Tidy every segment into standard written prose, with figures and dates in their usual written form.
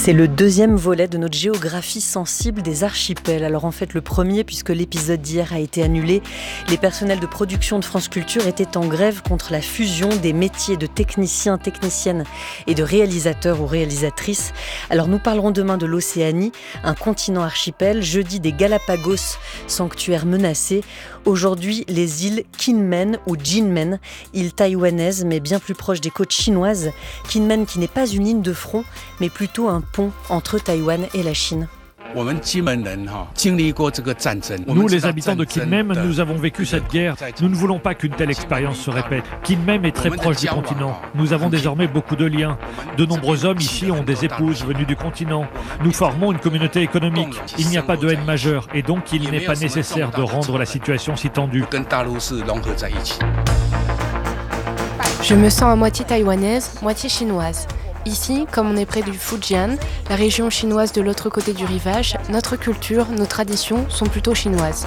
C'est le deuxième volet de notre géographie sensible des archipels. Alors en fait le premier, puisque l'épisode d'hier a été annulé. Les personnels de production de France Culture étaient en grève contre la fusion des métiers de techniciens, techniciennes et de réalisateurs ou réalisatrices. Alors nous parlerons demain de l'Océanie, un continent archipel, jeudi des Galapagos, sanctuaire menacé. Aujourd'hui, les îles Kinmen ou Jinmen, îles taïwanaises mais bien plus proches des côtes chinoises. Kinmen qui n'est pas une ligne de front, mais plutôt un pont entre Taïwan et la Chine. Nous, les habitants de Kinmen, nous avons vécu cette guerre. Nous ne voulons pas qu'une telle expérience se répète. Kinmen est très proche du continent. Nous avons désormais beaucoup de liens. De nombreux hommes ici ont des épouses venues du continent. Nous formons une communauté économique. Il n'y a pas de haine majeure et donc il n'est pas nécessaire de rendre la situation si tendue. Je me sens à moitié taïwanaise, moitié chinoise. Ici, comme on est près du Fujian, la région chinoise de l'autre côté du rivage, notre culture, nos traditions sont plutôt chinoises.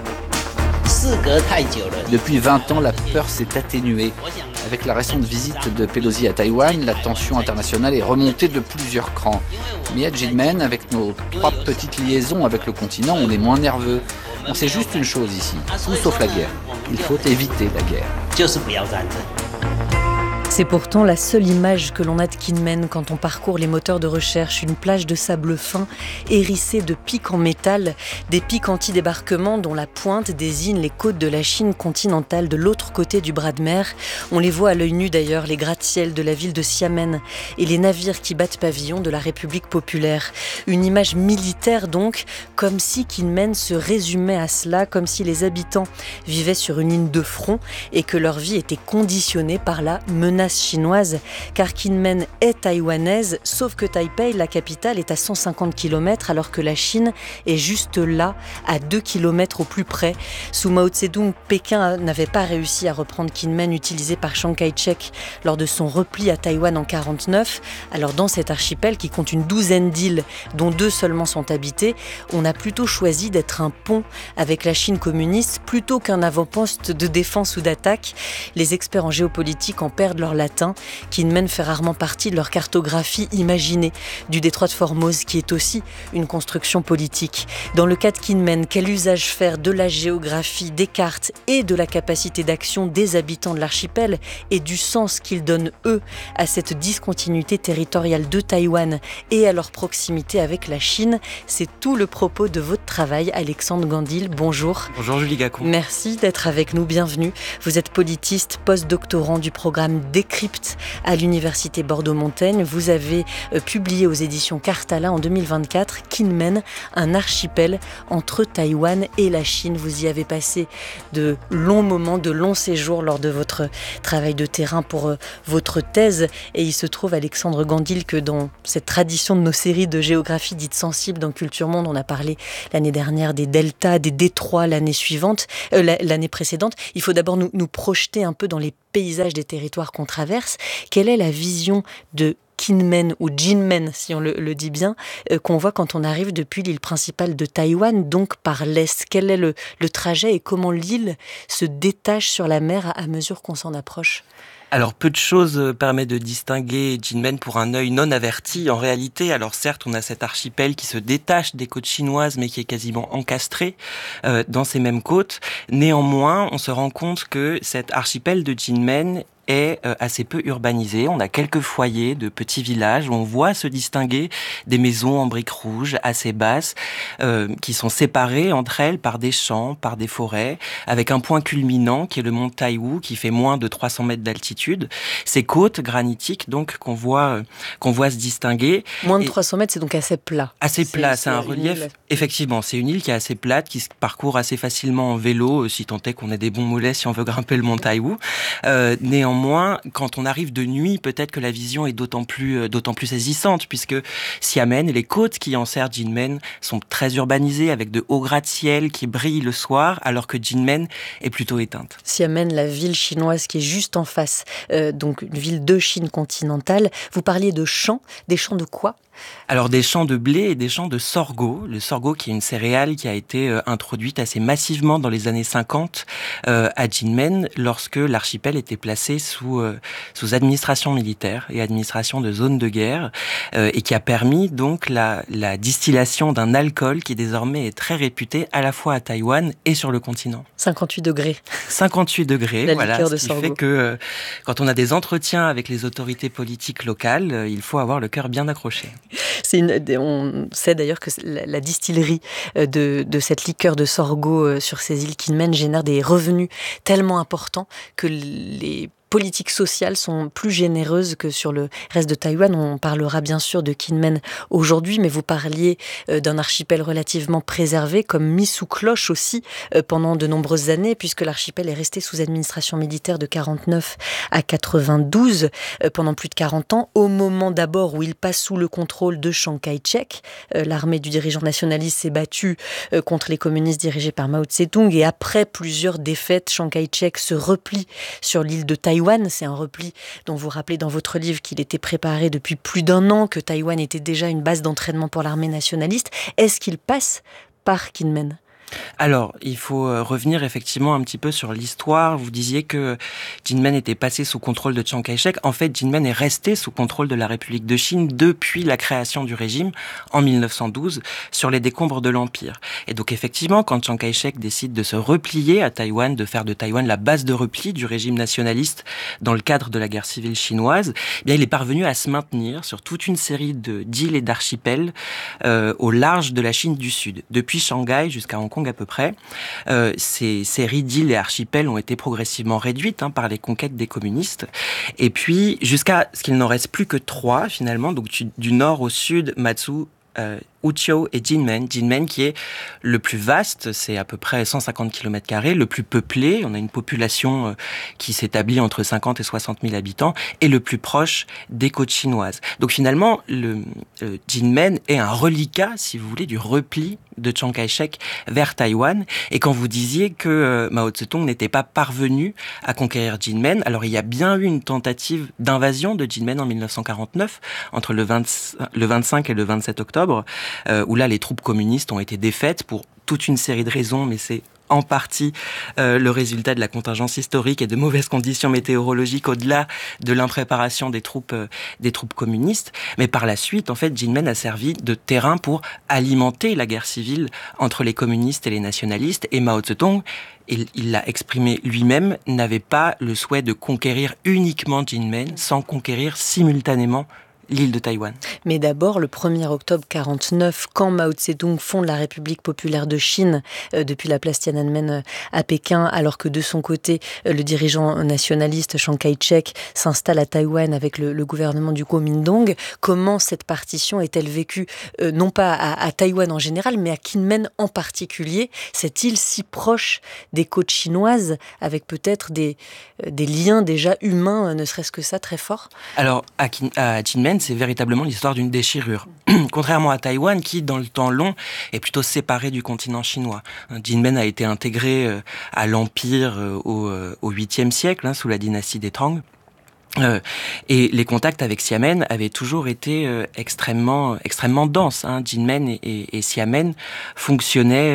Depuis 20 ans, la peur s'est atténuée. Avec la récente visite de Pelosi à Taïwan, la tension internationale est remontée de plusieurs crans. Mais à Jinmen, avec nos 3 petites liaisons avec le continent, on est moins nerveux. On sait juste une chose ici, tout sauf la guerre. Il faut éviter la guerre. C'est pourtant la seule image que l'on a de Kinmen quand on parcourt les moteurs de recherche, une plage de sable fin hérissée de pics en métal, des pics anti-débarquement dont la pointe désigne les côtes de la Chine continentale de l'autre côté du bras de mer. On les voit à l'œil nu d'ailleurs, les gratte-ciels de la ville de Xiamen et les navires qui battent pavillon de la République populaire. Une image militaire donc, comme si Kinmen se résumait à cela, comme si les habitants vivaient sur une ligne de front et que leur vie était conditionnée par la menace chinoise, car Kinmen est taïwanaise, sauf que Taipei, la capitale, est à 150 km alors que la Chine est juste là, à 2 km au plus près. Sous Mao Tse-tung, Pékin n'avait pas réussi à reprendre Kinmen utilisé par Chiang Kai-shek lors de son repli à Taïwan en 1949. Alors dans cet archipel qui compte une douzaine d'îles, dont 2 seulement sont habitées, on a plutôt choisi d'être un pont avec la Chine communiste plutôt qu'un avant-poste de défense ou d'attaque. Les experts en géopolitique en perdent leur latin. Kinmen fait rarement partie de leur cartographie imaginée du détroit de Formose, qui est aussi une construction politique. Dans le cas de Kinmen, quel usage faire de la géographie, des cartes et de la capacité d'action des habitants de l'archipel et du sens qu'ils donnent, eux, à cette discontinuité territoriale de Taïwan et à leur proximité avec la Chine? C'est tout le propos de votre travail. Alexandre Gandil, bonjour. Bonjour Julie Gacon. Merci d'être avec nous, bienvenue. Vous êtes politiste, post-doctorant du programme Décrypte à l'université Bordeaux-Montaigne. Vous avez publié aux éditions Cartala en 2024 Kinmen, un archipel entre Taïwan et la Chine. Vous y avez passé de longs moments, de longs séjours lors de votre travail de terrain pour votre thèse. Et il se trouve, Alexandre Gandil, que dans cette tradition de nos séries de géographie dites sensibles dans Culture Monde, on a parlé l'année dernière des deltas, des détroits l'année précédente. Il faut d'abord nous projeter un peu dans les paysages des territoires qu'on traverse. Quelle est la vision de Kinmen ou Jinmen, si on le dit bien, qu'on voit quand on arrive depuis l'île principale de Taïwan, donc par l'est? Quel est le trajet et comment l'île se détache sur la mer à mesure qu'on s'en approche? Alors, peu de choses permettent de distinguer Jinmen pour un œil non averti. En réalité, alors certes, on a cet archipel qui se détache des côtes chinoises, mais qui est quasiment encastré dans ces mêmes côtes. Néanmoins, on se rend compte que cet archipel de Jinmen est assez peu urbanisé. On a quelques foyers de petits villages où on voit se distinguer des maisons en briques rouges assez basses qui sont séparées entre elles par des champs, par des forêts, avec un point culminant qui est le mont Taiwu qui fait moins de 300 mètres d'altitude. Ces côtes granitiques donc qu'on voit se distinguer. Moins de 300 mètres, c'est donc assez plat. Assez plat, c'est un relief. Effectivement, c'est une île qui est assez plate, qui se parcourt assez facilement en vélo, si tant est qu'on ait des bons mollets si on veut grimper le mont Taiwu. Néanmoins, quand on arrive de nuit, peut-être que la vision est d'autant plus saisissante, puisque Xiamen et les côtes qui enserrent Jinmen sont très urbanisées, avec de hauts gratte-ciel qui brillent le soir, alors que Jinmen est plutôt éteinte. Xiamen, la ville chinoise qui est juste en face, donc une ville de Chine continentale. Vous parliez de champs, des champs de quoi ? Alors des champs de blé et des champs de sorgho. Le sorgho qui est une céréale qui a été introduite assez massivement dans les années 50 à Jinmen lorsque l'archipel était placé sous administration militaire et administration de zones de guerre, et qui a permis donc la distillation d'un alcool qui désormais est très réputé à la fois à Taïwan et sur le continent. 58 degrés. 58 degrés, la voilà, liqueur de ce qui sorgho. fait que quand on a des entretiens avec les autorités politiques locales, il faut avoir le cœur bien accroché. On sait d'ailleurs que la distillerie de cette liqueur de sorgho sur ces îles Kinmen génère des revenus tellement importants que les politiques sociales sont plus généreuses que sur le reste de Taïwan. On parlera bien sûr de Kinmen aujourd'hui, mais vous parliez d'un archipel relativement préservé, comme mis sous cloche aussi pendant de nombreuses années, puisque l'archipel est resté sous administration militaire de 49 à 92 pendant plus de 40 ans, au moment d'abord où il passe sous le contrôle de Chiang Kai-shek. L'armée du dirigeant nationaliste s'est battue contre les communistes dirigés par Mao Tse-tung, et après plusieurs défaites, Chiang Kai-shek se replie sur l'île de Taïwan. C'est un repli dont vous rappelez dans votre livre qu'il était préparé depuis plus d'1 an, que Taïwan était déjà une base d'entraînement pour l'armée nationaliste. Est-ce qu'il passe par Kinmen ? Alors, il faut revenir effectivement un petit peu sur l'histoire. Vous disiez que Jinmen était passé sous contrôle de Chiang Kai-shek. En fait, Jinmen est resté sous contrôle de la République de Chine depuis la création du régime en 1912 sur les décombres de l'Empire. Et donc effectivement, quand Chiang Kai-shek décide de se replier à Taïwan, de faire de Taïwan la base de repli du régime nationaliste dans le cadre de la guerre civile chinoise, eh bien, il est parvenu à se maintenir sur toute une série d'îles et d'archipels au large de la Chine du Sud, depuis Shanghai jusqu'à Hong Kong à peu près. Ces séries d'îles et archipels ont été progressivement réduites par les conquêtes des communistes. Et puis, jusqu'à ce qu'il n'en reste plus que 3, finalement, donc du nord au sud, Matsu, Uchiu et Jinmen. Jinmen qui est le plus vaste, c'est à peu près 150 km², le plus peuplé, on a une population qui s'établit entre 50 et 60 000 habitants, et le plus proche des côtes chinoises. Donc finalement, Jinmen est un reliquat, si vous voulez, du repli de Chiang Kai-shek vers Taïwan. Et quand vous disiez que Mao Tse-tung n'était pas parvenu à conquérir Jinmen, alors il y a bien eu une tentative d'invasion de Jinmen en 1949, entre le 25 et le 27 octobre, où là les troupes communistes ont été défaites pour toute une série de raisons, mais c'est en partie le résultat de la contingence historique et de mauvaises conditions météorologiques au-delà de l'impréparation des troupes communistes. Mais par la suite, en fait, Jinmen a servi de terrain pour alimenter la guerre civile entre les communistes et les nationalistes. Et Mao Tse-tung, il l'a exprimé lui-même, n'avait pas le souhait de conquérir uniquement Jinmen sans conquérir simultanément l'île de Taïwan. Mais d'abord, le 1er octobre 49, quand Mao Tse-tung fonde la République populaire de Chine depuis la place Tiananmen à Pékin, alors que de son côté, le dirigeant nationaliste Chiang Kai-shek s'installe à Taïwan avec le gouvernement du Kuomintang, comment cette partition est-elle vécue, non pas à Taïwan en général, mais à Kinmen en particulier, cette île si proche des côtes chinoises, avec peut-être des liens déjà humains, ne serait-ce que ça, très forts ? Alors, à Jinmen, c'est véritablement l'histoire d'une déchirure. Contrairement à Taïwan, qui, dans le temps long, est plutôt séparé du continent chinois. Jinmen a été intégré à l'Empire au 8e siècle, sous la dynastie des Tang. Et les contacts avec Xiamen avaient toujours été extrêmement denses. Jinmen et Xiamen fonctionnaient